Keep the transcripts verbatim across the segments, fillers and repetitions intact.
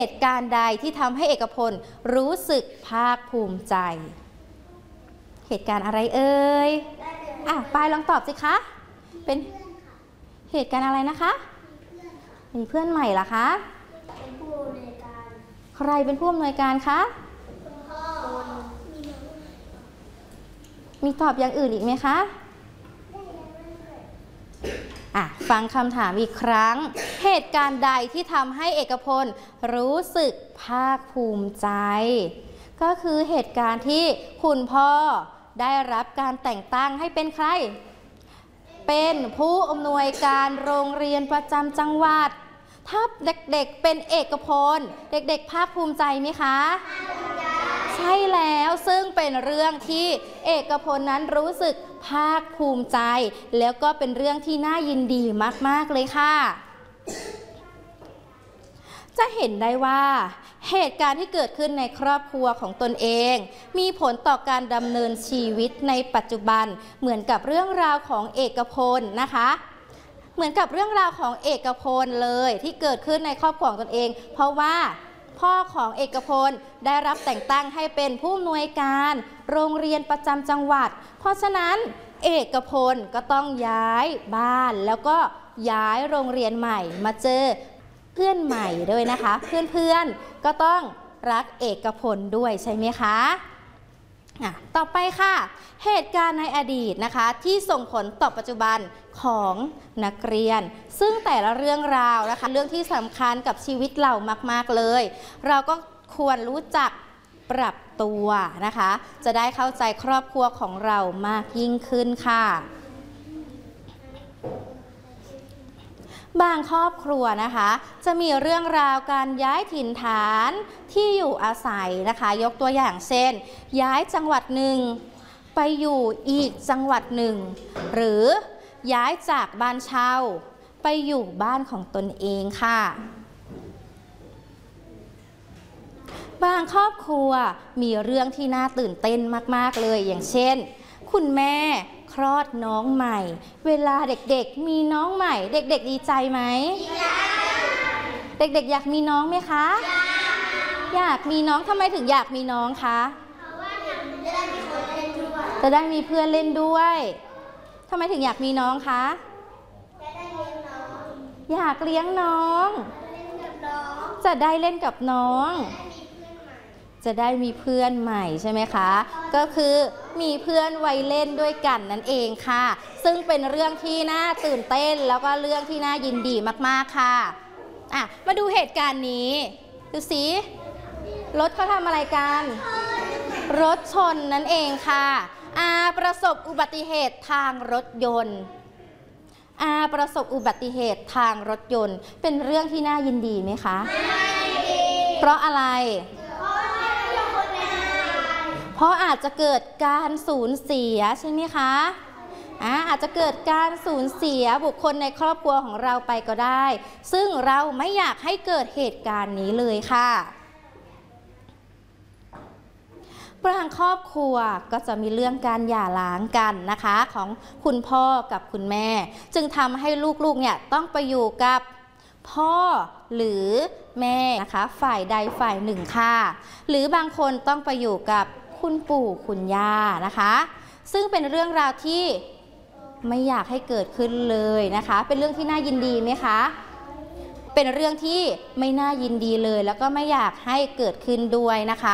เหตุการณ์ใดที่ทำให้เอกพลรู้สึกภาคภูมิใจเหตุการณ์อะไรเอ่ยอ่ะปายลองตอบสิคะเป็นเหตุการณ์อะไรนะคะมีเพื่อนใหม่เหรอคะเป็นผู้อำนวยการใครเป็นผู้อำนวยการคะมีตอบอย่างอื่นอีกไหมคะอ่ะฟังคำถามอีกครั้งเหตุการณ์ใดที่ทำให้เอกพลรู้สึกภาคภูมิใจก็คือเหตุการณ์ที่คุณพ่อได้รับการแต่งตั้งให้เป็นใครเป็นผู้อำนวยการโรงเรียนประจำจังหวัดถ้าเด็กๆเป็นเอกพลเด็กๆภาคภูมิใจไหมคะใช่แล้วซึ่งเป็นเรื่องที่เอกพลนั้นรู้สึกภาคภูมิใจแล้วก็เป็นเรื่องที่น่ายินดีมากๆเลยค่ะจะเห็นได้ว่าเหตุการณ์ที่เกิดขึ้นในครอบครัวของตนเองมีผลต่อการดำเนินชีวิตในปัจจุบันเหมือนกับเรื่องราวของเอกพลนะคะเหมือนกับเรื่องราวของเอกพลเลยที่เกิดขึ้นในครอบครัวของตนเองเพราะว่าพ่อของเอกพลได้รับแต่งตั้งให้เป็นผู้อำนวยการโรงเรียนประจำจังหวัดเพราะฉะนั้นเอกพลก็ต้องย้ายบ้านแล้วก็ย้ายโรงเรียนใหม่มาเจอเพื่อนใหม่ด้วยนะคะเพื่อนๆก็ต้องรักเอกพลด้วยใช่ไหมคะอ่ะต่อไปค่ะเหตุการณ์ในอดีตนะคะที่ส่งผลต่อปัจจุบันของนักเรียนซึ่งแต่ละเรื่องราวนะคะเรื่องที่สำคัญกับชีวิตเรามากๆเลยเราก็ควรรู้จักปรับตัวนะคะจะได้เข้าใจครอบครัวของเรามากยิ่งขึ้นค่ะบางครอบครัวนะคะจะมีเรื่องราวการย้ายถิ่นฐานที่อยู่อาศัยนะคะยกตัวอย่างเช่นย้ายจังหวัดหนึ่งไปอยู่อีกจังหวัดหนึ่งหรือย้ายจากบ้านเช่าไปอยู่บ้านของตนเองค่ะบางครอบครัวมีเรื่องที่น่าตื่นเต้นมากๆเลยอย่างเช่นคุณแม่คลอดน้องใหม่เวลาเด็กๆมีน้องใหม่เด็กๆดีใจไหมเด็กๆอยากมีน้องไหมคะอยากมีน้องทำไมถึงอยากมีน้องคะจะได้มีเพื่อนเล่นด้วยทำไมถึงอยากมีน้องคะอยากเลี้ยงน้องจะได้เล่นกับน้องจะได้มีเพื่อนใหม่ใช่ไหมคะก็คือมีเพื่อนวัยเล่นด้วยกันนั่นเองค่ะซึ่งเป็นเรื่องที่น่าตื่นเต้นแล้วก็เรื่องที่น่ายินดีมากๆค่ะอ่ะมาดูเหตุการณ์นี้ดูสิรถเขาทำอะไรกันรถชนนั่นเองค่ะอาประสบอุบัติเหตุทางรถยนต์อาประสบอุบัติเหตุทางรถยนต์เป็นเรื่องที่น่ายินดีไหมคะเพราะอะไรเพราะอาจจะเกิดการสูญเสียใช่ไหมคะอ่าอาจจะเกิดการสูญเสียบุคคลในครอบครัวของเราไปก็ได้ซึ่งเราไม่อยากให้เกิดเหตุการณ์นี้เลยค่ะบางครอบครัวก็จะมีเรื่องการหย่าร้างกันนะคะของคุณพ่อกับคุณแม่จึงทำให้ลูกๆเนี่ยต้องไปอยู่กับพ่อหรือแม่นะคะฝ่ายใดฝ่ายหนึ่งค่ะหรือบางคนต้องไปอยู่กับคุณปู่คุณย่านะคะซึ่งเป็นเรื่องราวที่ไม่อยากให้เกิดขึ้นเลยนะคะเป็นเรื่องที่น่ายินดีไหมคะเป็นเรื่องที่ไม่น่ายินดีเลยแล้วก็ไม่อยากให้เกิดขึ้นด้วยนะคะ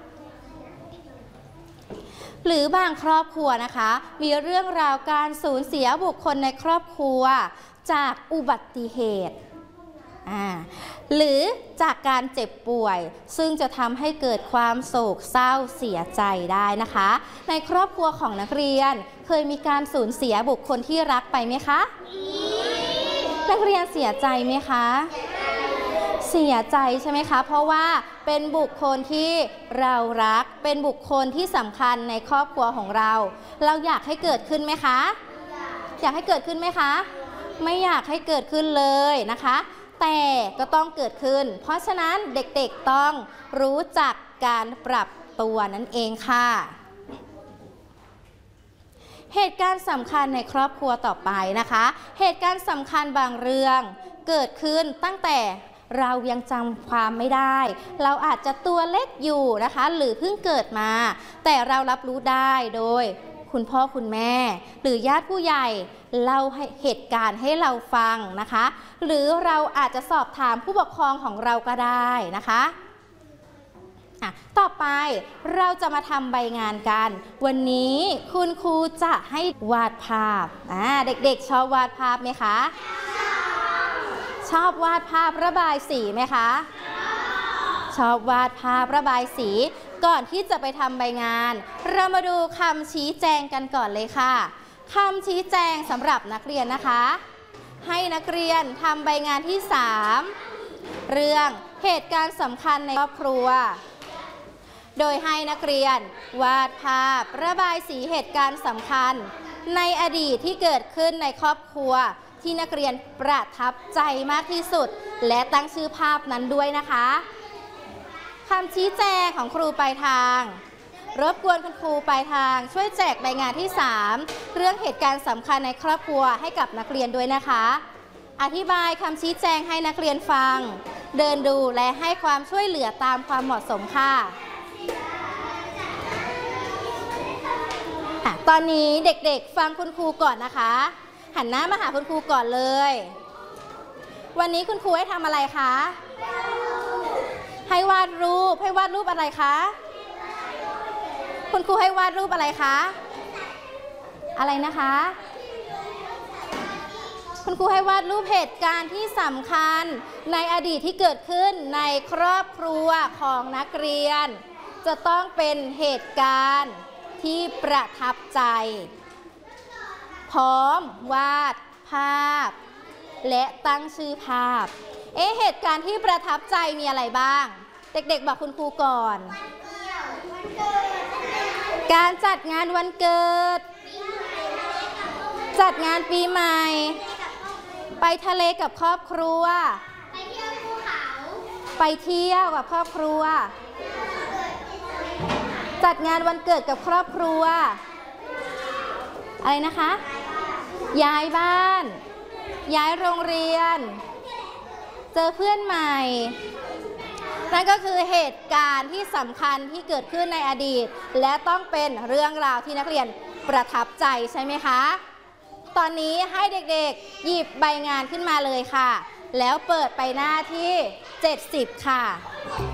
หรือบางครอบครัวนะคะมีเรื่องราวการสูญเสียบุคคลในครอบครัวจากอุบัติเหตุอ่าหรือจากการเจ็บป่วยซึ่งจะทำให้เกิดความโศกเศร้าเสียใจได้นะคะในครอบครัวของนักเรียนเคยมีการสูญเสียบุคคลที่รักไปไหมคะนักเรียนเสียใจไหมคะเสียใจใช่ไหมคะเพราะว่าเป็นบุคคลที่เรารักเป็นบุคคลที่สำคัญในครอบครัวของเราเราอยากให้เกิดขึ้นไหมคะอยากให้เกิดขึ้นไหมคะไม่อยากให้เกิดขึ้นเลยนะคะแต่ก็ต้องเกิดขึ้นเพราะฉะนั้นเด็กๆต้องรู้จักการปรับตัวนั่นเองค่ะเหตุการณ์สำคัญในครอบครัวต่อไปนะคะเหตุการณ์สำคัญบางเรื่องเกิดขึ้นตั้งแต่เรายังจำความไม่ได้เราอาจจะตัวเล็กอยู่นะคะหรือเพิ่งเกิดมาแต่เรารับรู้ได้โดยคุณพ่อคุณแม่หรือญาติผู้ใหญ่เล่าเหตุการณ์ให้เราฟังนะคะหรือเราอาจจะสอบถามผู้ปกครองของเราก็ได้นะคะต่อไปเราจะมาทำใบงานกันวันนี้คุณครูจะให้วาดภาพอ่าเด็กๆชอบวาดภาพไหมคะชอบวาดภาพระบายสีไหมคะชอบวาดภาพระบายสีก่อนที่จะไปทำใบงานเรามาดูคำชี้แจงกันก่อนเลยค่ะคำชี้แจงสำหรับนักเรียนนะคะให้นักเรียนทำใบงานที่สามเรื่องเหตุการณ์สำคัญในครอบครัวโดยให้นักเรียนวาดภาพระบายสีเหตุการณ์สำคัญในอดีตที่เกิดขึ้นในครอบครัวที่นักเรียนประทับใจมากที่สุดและตั้งชื่อภาพนั้นด้วยนะคะคำชี้แจงของครูปลายทางรบกวนคุณครูปลายทางช่วยแจกใบงานที่สามเรื่องเหตุการณ์สำคัญในครอบครัวให้กับนักเรียนด้วยนะคะอธิบายคำชี้แจงให้นักเรียนฟังเดินดูและให้ความช่วยเหลือตามความเหมาะสมค่ะตอนนี้เด็กๆฟังคุณครูก่อนนะคะหันหน้ามาหาคุณครูก่อนเลยวันนี้คุณครูให้ทำอะไรคะให้วาดรูปให้วาดรูปอะไรคะคุณครูให้วาดรูปอะไรคะอะไรนะคะคุณครูให้วาดรูปเหตุการณ์ที่สำคัญในอดีตที่เกิดขึ้นในครอบครัวของนักเรียนจะต้องเป็นเหตุการณ์ที่ประทับใจพร้อมวาดภาพและตั้งชื่อภาพเอ๊ะเหตุการณ์ที่ประทับใจมีอะไรบ้างเด็กๆบอกคุณครูก่อนการจัดงานวันเกิดจัดงานปีใหม่ไปทะเลกับครอบครัวไปเที่ยวภูเขาไปเที่ยวกับครอบครัวจัดงานวันเกิดกับครอบครัวอะไรนะคะย้ายบ้านย้ายโรงเรียนเจอเพื่อนใหม่นั่นก็คือเหตุการณ์ที่สำคัญที่เกิดขึ้นในอดีตและต้องเป็นเรื่องราวที่นักเรียนประทับใจใช่ไหมคะตอนนี้ให้เด็กๆหยิบใบงานขึ้นมาเลยค่ะแล้วเปิดไปหน้าที่เจ็ดสิบค่ะ